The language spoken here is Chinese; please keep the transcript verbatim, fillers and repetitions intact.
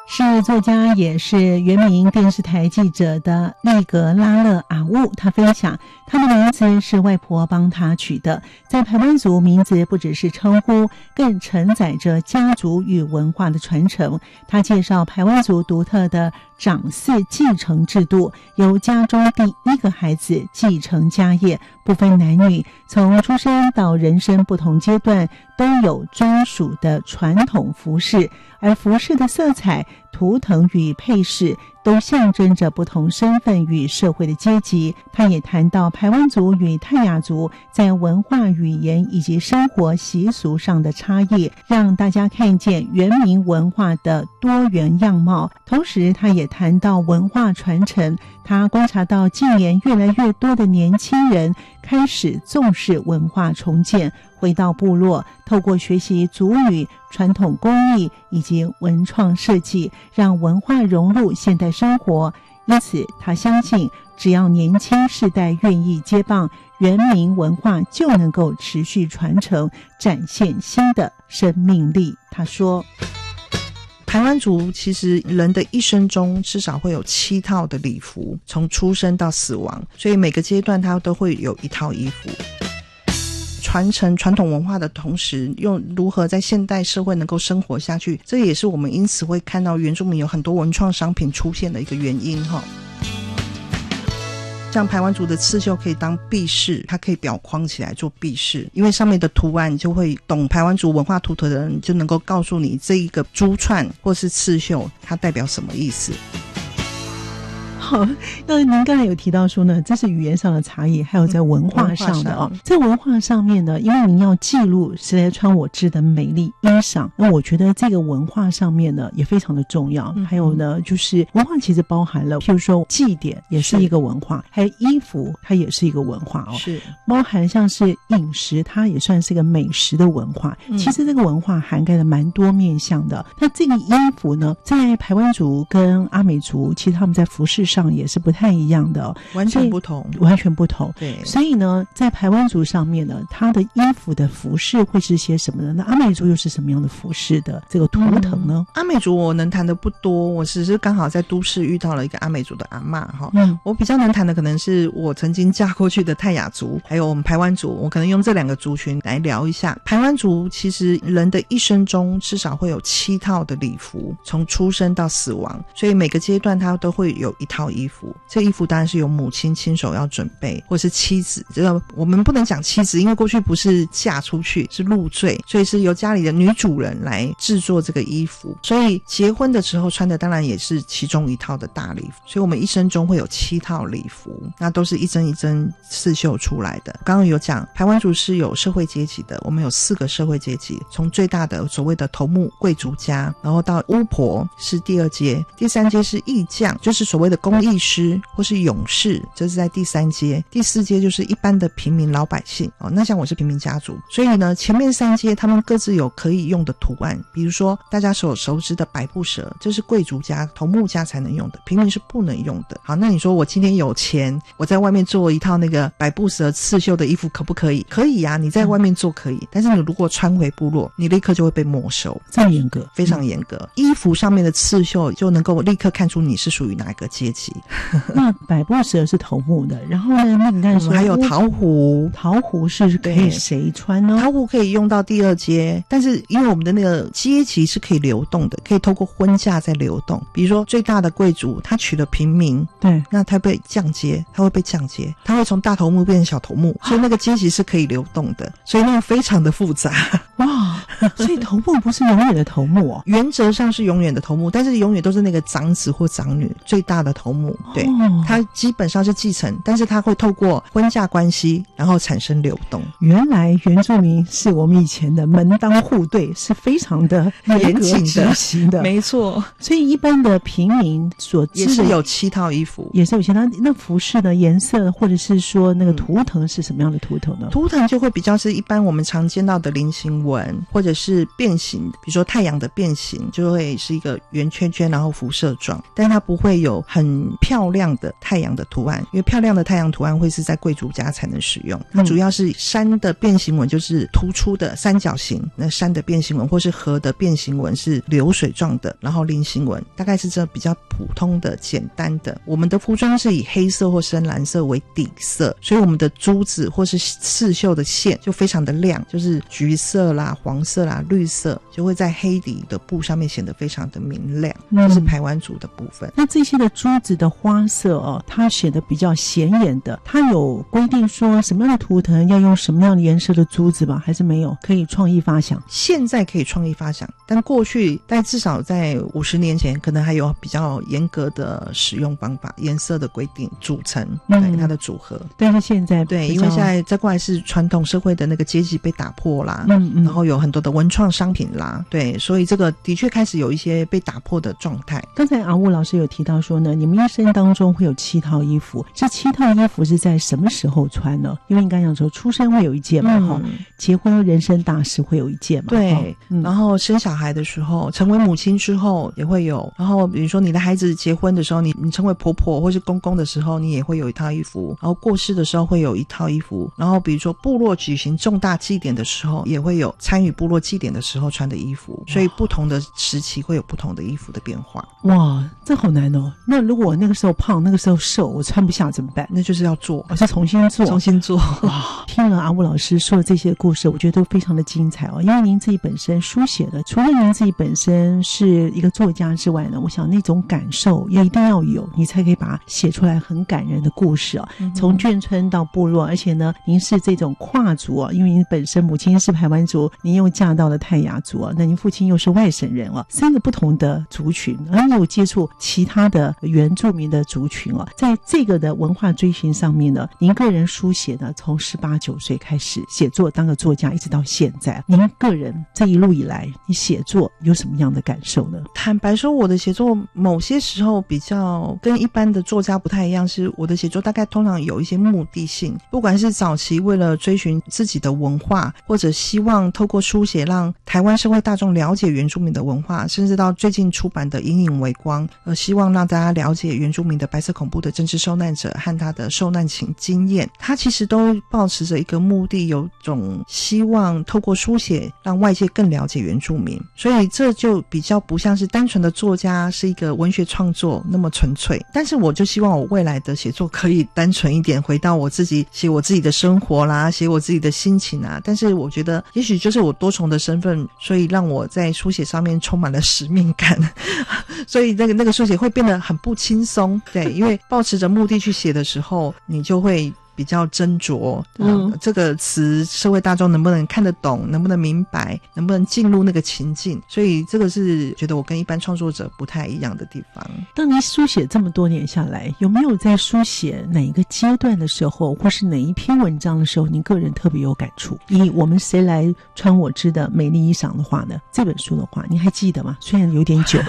是作家也是原名电视台记者的利格拉勒阿乌，他分享他的名字是外婆帮他取的，在排湾族名字不只是称呼，更承载着家族与文化的传承。他介绍排湾族独特的长嗣继承制度，由家中第一个孩子继承家业，不分男女，从出生到人生不同阶段都有专属的传统服饰，而服饰的色彩、图腾与配饰都象征着不同身份与社会的阶级。他也谈到排湾族与泰雅族在文化、语言以及生活习俗上的差异，让大家看见原民文化的多元样貌。同时他也谈到文化传承，他观察到近年越来越多的年轻人开始重视文化重建，回到部落，透过学习族语、传统工艺以及文创设计，让文化融入现代生活。因此他相信只要年轻世代愿意接棒，原民文化就能够持续传承，展现新的生命力。他说， 排湾族其实人的一生中至少会有七套的礼服，从出生到死亡，所以每个阶段他都会有一套衣服。传承传统文化的同时，又如何在现代社会能够生活下去，这也是我们因此会看到原住民有很多文创商品出现的一个原因哈。像排湾族的刺绣可以当壁饰，它可以裱框起来做壁饰，因为上面的图案就会懂排湾族文化图腾的人就能够告诉你这一个珠串或是刺绣它代表什么意思。 好，那您刚才有提到说呢，这是语言上的差异，还有在文化上的哦。在文化上面呢，因为您要记录谁来穿我织的美丽衣裳，那我觉得这个文化上面呢也非常的重要。嗯、还有呢，就是文化其实包含了，譬如说祭典也是一个文化，还有衣服它也是一个文化哦。是，包含像是饮食，它也算是一个美食的文化。嗯、其实这个文化涵盖了蛮多面向的。那这个衣服呢，在排湾族跟阿美族，其实他们在服饰上也是不太一样的、哦、 完全不同完全不同。 对， 所以呢在排湾族上面呢，它的衣服的服饰会是些什么呢？那阿美族又是什么样的服饰的这个图腾呢？ 嗯、阿美族我能谈的不多，我只是刚好在都市遇到了一个阿美族的阿嬷哈。嗯，我比较能谈的可能是我曾经嫁过去的泰雅族，还有我们排湾族，我可能用这两个族群来聊一下。排湾族其实人的一生中至少会有七套的礼服，从出生到死亡，所以每个阶段他都会有一套衣服。这衣服当然是由母亲亲手要准备，或是妻子，这个我们不能讲妻子，因为过去不是嫁出去，是入赘，所以是由家里的女主人来制作这个衣服。所以结婚的时候穿的当然也是其中一套的大礼服。所以我们一生中会有七套礼服，那都是一针一针刺绣出来的。刚刚有讲排湾族是有社会阶级的，我们有四个社会阶级，从最大的所谓的头目贵族家，然后到巫婆是第二阶，第三阶是艺匠，就是所谓的工艺师或是勇士，这是在第三阶，第四阶就是一般的平民老百姓哦。那像我是平民家族，所以呢前面三阶他们各自有可以用的图案，比如说大家所熟知的百步蛇，这是贵族家头目家才能用的，平民是不能用的。好，那你说我今天有钱，我在外面做一套那个百步蛇刺绣的衣服可不可以？可以呀、啊，你在外面做可以，但是你如果穿回部落，你立刻就会被没收。 这么严格？ 非常严格、嗯、衣服上面的刺绣就能够立刻看出你是属于哪一个阶级。 那百步蛇是头目的，然后呢那你看说、嗯、 还有桃壶， 桃壶是可以谁穿呢？ 桃壶可以用到第二阶，但是因为我们的那个阶级是可以流动的，可以透过婚嫁在流动。比如说最大的贵族他娶了平民，对，那他被降阶，他会被降阶，他会从大头目变成小头目，所以那个阶级是可以流动的，所以那个非常的复杂。 哇，所以头目不是永远的头目哦？ 原则上是永远的头目，但是永远都是那个长子或长女，最大的头目。对、哦，他基本上是继承，但是他会透过婚嫁关系然后产生流动。 原来原住民是我们以前的门当户对，是非常的严格执行的。 没错， 所以一般的平民所知也是有七套衣服， 也是有七套。那服饰的颜色或者是说那个图腾是什么样的图腾呢？ 图腾就会比较是一般我们常见到的菱形纹，或者是变形，比如说太阳的变形就会是一个圆圈圈然后辐射状，但它不会有很漂亮的太阳的图案，因为漂亮的太阳图案会是在贵族家才能使用，它主要是山的变形纹就是突出的三角形，那山的变形纹或是河的变形纹是流水状的，然后菱形纹大概是这比较普通的简单的。我们的服装是以黑色或深蓝色为底色，所以我们的珠子或是刺绣的线就非常的亮，就是橘色啦、黄色啦、绿色，就会在黑底的布上面显得非常的明亮，这是排湾族的部分。 那这些的珠子的花色哦，它显得比较显眼的，它有规定说什么样的图腾要用什么样的颜色的珠子吗？还是没有？可以创意发想？ 现在可以创意发想，但过去但至少在五十年前可能还有比较严格的使用方法，颜色的规定、组成、嗯、对它的组合。 但是现在对，因为现在再过来是传统社会的那个阶级被打破啦，嗯嗯，然后有很多的文创商品啦，对，所以这个的确开始有一些被打破的状态。 刚才阿雾老师有提到说呢，你们一生当中会有七套衣服，这七套衣服是在什么时候穿呢？因为你刚讲说出生会有一件嘛，嗯、结婚人生大事会有一件嘛， 对、嗯，然后生小孩的时候，成为母亲之后也会有，然后比如说你的孩子结婚的时候，你你成为婆婆或是公公的时候，你也会有一套衣服，然后过世的时候会有一套衣服，然后比如说部落举行重大祭典的时候，也会有参与部落祭典的时候穿的衣服，所以不同的时期会有不同的衣服的变化。 哇，这好难哦。那如果我那个时候胖，那个时候瘦，我穿不下怎么办？ 那就是要做， 我、哦、是重新做， 重新做。 哇，听了阿雾老师说的这些故事，我觉得都非常的精彩哦。因为您自己本身书写的，除了您自己本身是一个作家之外呢，我想那种感受也一定要有，你才可以把它写出来很感人的故事哦。嗯、从眷村到部落，而且呢，您是这种跨族哦，因为您本身母亲是排湾族，您又嫁到了泰雅族哦，那您父亲又是外省人哦，三个不同的族群，而你有接触其他的原住民的族群哦，在这个的文化追寻上面呢，您个人书写呢，从十八九岁开始写作，当个作家，一直到现在，您个人这一路以来，你写作有什么样的感受呢？ 坦白说，我的写作某些时候比较跟一般的作家不太一样，是我的写作大概通常有一些目的性，不管是早期为了追寻自己的文化，或者希望透过书写让台湾社会大众了解原住民的文化，甚至到最近出版的《隐隐微光》，呃，希望让大家了解原住民的白色恐怖的政治受难者和他的受难情经验，他其实都抱持着一个目的，有种希望透过书写让外界更了解原住民，所以这就比较不像是单纯的作家是一个文学创作那么纯粹。但是我就希望我未来的写作可以单纯一点，回到我自己写我自己的生活啦，写我自己的心情啊，但是我觉得也许就是我多重的身份，所以让我在书写上面充满了使命感所以那个那个书写会变得很不轻松，对，因为抱持着目的去写的时候，你就会比较斟酌，嗯，这个词社会大众能不能看得懂，能不能明白，能不能进入那个情境，所以这个是觉得我跟一般创作者不太一样的地方。 当你书写这么多年下来，有没有在书写哪一个阶段的时候，或是哪一篇文章的时候，您个人特别有感触？以我们谁来穿我织的美丽衣裳的话呢，这本书的话，你还记得吗？虽然有点久